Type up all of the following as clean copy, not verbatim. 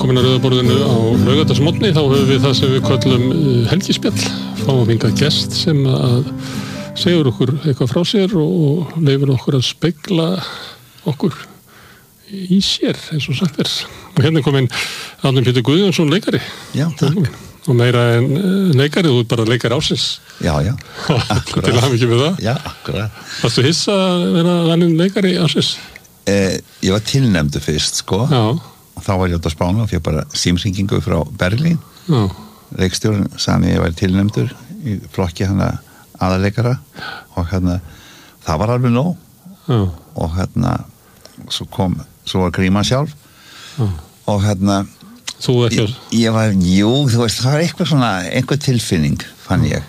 velkomin að rauðaborðinu á laugardagsmorgni. Þá höfum við það sem við köllum helgispjall. Fáum hingað gest sem að segir okkur eitthvað frá sér og leyfir okkur að spegla okkur í sér, eins og sagt er. Og hérna kominn Árni Pétur Guðjónsson, leikari. Já, takk. Og meira en leikari, þú ert bara leikari ársins. Já, akkurat. Til hamingju með það. Já, akkurat. Varstu hissa að vera valinn leikari ársins? Ég var tilnefndur fyrst, sko. Já. Og þá var ég út á Spáni og fékk bara símhringingu frá Berlín. Já. Leikstjórinn sagði ég var tilnefndur í flokki aðaleikara og það var alveg nóg. Já. Og svo var Gríman sjálf. Já. Og Þú ekki að... Ég var, þú veist, það var eitthvað svona, einhver tilfinning fann ég.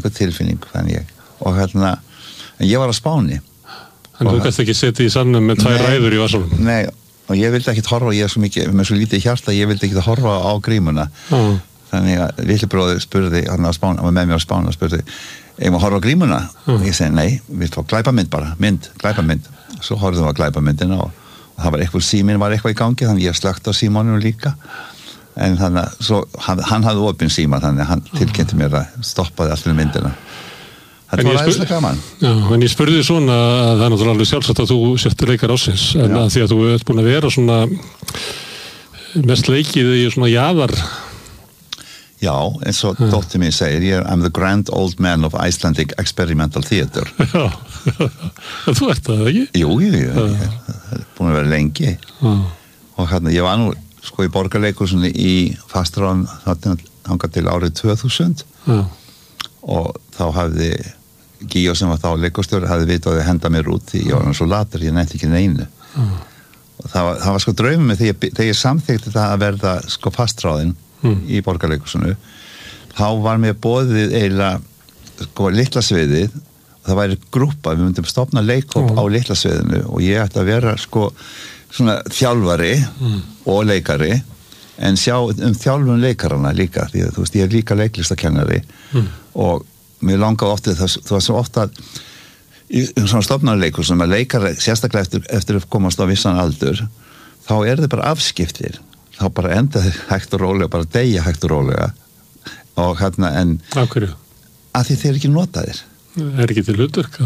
Og ég var á Spáni. En þú gæst ekki setið í salnum með tvær ræður í vasanum? Nei, og ég vildi ekkert horfa, ég er svo mikið, með svo lítið hjarta, ég vildi ekkert horfa á Grímuna. Þannig að lillibróðir spurði, hann var með mér á Spáni og spurði, ég má horfa á Grímuna? Og ég segi, nei, við fá glæpamynd bara, glæpamynd. Svo horfðum við á glæpamyndina og það var síminn var eitthvað í gangi, þannig ég slökkt á símanum líka. En þannig að, svo, hann hafði opinn síma, þannig að hann tilkynnti mér að stoppaði allir myndina. Þetta var aðeinslega gaman. Já, en ég spurði svona að það er náttúrulega alveg sjálfsagt að þú sértu leikar ársins, en að því að þú ert búin að vera svona mest leikið í svona jaðar. Já, eins og dóttir mín segir, I'm the grand old man of Icelandic experimental theater. Já, þú ert það, ekki? Jú, ég er búin að vera lengi. Og ég var nú sko í Borgarleikhúsinu í fastráðan þangað til árið 2000. Og þá hafði Gíó sem var þá leikustjóri hafði vitað að henda mér út því ég var svo latur, ég nefndi ekki neinu. Og það var sko draumum með þegar ég samþykti það að verða sko fastráðin í Borgarleikhúsinu, þá var mér boðið eiginlega sko litla sviðið og það væri grúppa, við myndum stofna leikhóp á litla sviðinu og ég ætti að vera sko svona þjálfari og leikari en sjá þjálfun leikarana líka því að þú veist ég er líka leiklistakennari og mér langaði ofta það var svo ofta í svona stofnarleikhúsum að leikari sérstaklega eftir að komast á vissan aldur þá er þið bara afskiptir þá bara enda þið hægt og rólega bara deyja hægt og rólega og en af hverju? Að því þeir ekki notaðir er ekki til hlutverk?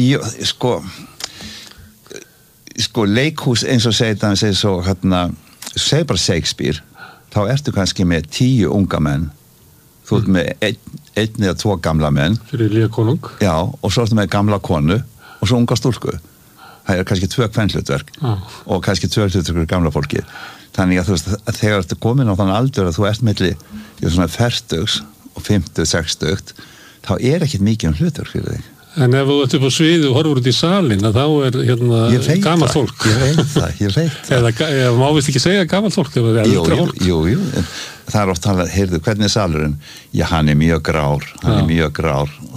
Sko leikhús eins og segir svo segir bara Shakespeare þá ertu kannski með 10 unga menn þú ert með einn eða 2 gamla menn fyrir lía konung já, og svo ertu með gamla konu og svo unga stúlku það er kannski 2 kvenhlutverk og kannski 2 hlutverkur gamla fólki þannig að þú veist að þegar ertu komin á þann aldur að þú ert milli svona 40 og 50, 60 þá er ekkert mikið hlutverk fyrir þig en ef þú ert upp á sviði og horfur út í salin þá er gamalt fólk ég veit það eða má vist ekki segja gamalt fólk ef það er eldra fólk jú, það er oft talað, heyrðu, hvernig er salurinn? Já, hann er mjög grár